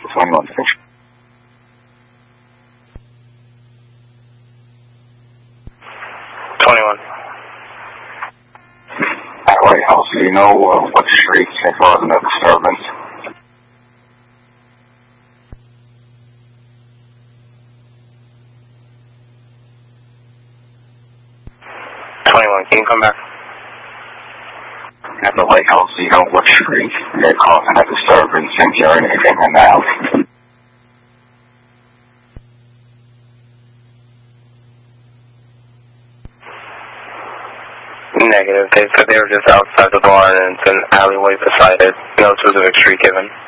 21. White House, do you know what street can cause a disturbance? Can you come back? At the White House, do you know what street they're causing a disturbance and hearing anything in the house? Negative. They said they were just outside the barn and it's an alleyway beside it. No specific street given.